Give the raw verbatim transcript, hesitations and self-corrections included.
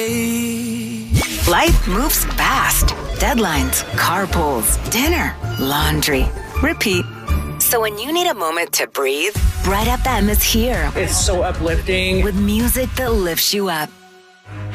Life moves fast. Deadlines, carpools, dinner, laundry, repeat. So when you need a moment to breathe, Bright F M is here It's so uplifting. with music that lifts you up.